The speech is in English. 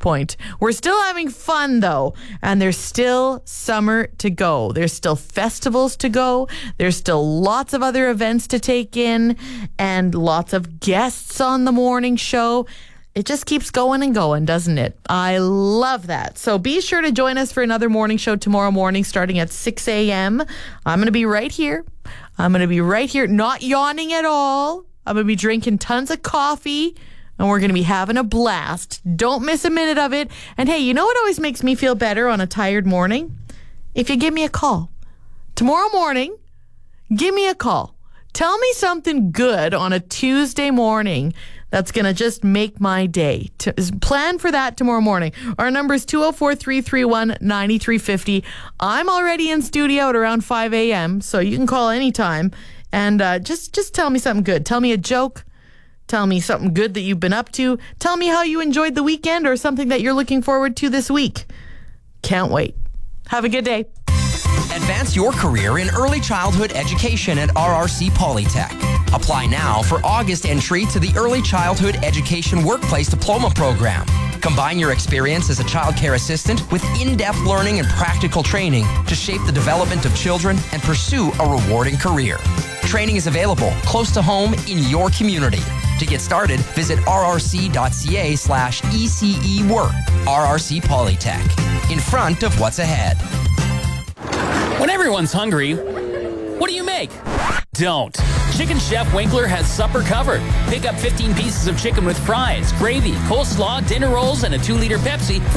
point. We're still having fun, though, and there's still summer to go. There's still festivals to go. There's still lots of other events to take in and lots of guests on the morning show. It just keeps going and going, doesn't it? I love that. So be sure to join us for another morning show tomorrow morning starting at 6 a.m. I'm going to be right here. Not yawning at all. I'm going to be drinking tons of coffee, and we're going to be having a blast. Don't miss a minute of it. And hey, you know what always makes me feel better on a tired morning? If you give me a call. Tomorrow morning, give me a call. Tell me something good on a Tuesday morning that's going to just make my day. Plan for that tomorrow morning. Our number is 204-331-9350. I'm already in studio at around 5 a.m., so you can call anytime. And just tell me something good. Tell me a joke. Tell me something good that you've been up to. Tell me how you enjoyed the weekend or something that you're looking forward to this week. Can't wait. Have a good day. Advance your career in early childhood education at RRC Polytech. Apply now for August entry to the Early Childhood Education Workplace Diploma Program. Combine your experience as a childcare assistant with in-depth learning and practical training to shape the development of children and pursue a rewarding career. Training is available close to home in your community. To get started, visit rrc.ca/ECE Work. RRC Polytech. In front of what's ahead. When everyone's hungry, what do you make? Don't. Chicken Chef Winkler has supper covered. Pick up 15 pieces of chicken with fries, gravy, coleslaw, dinner rolls, and a 2-liter Pepsi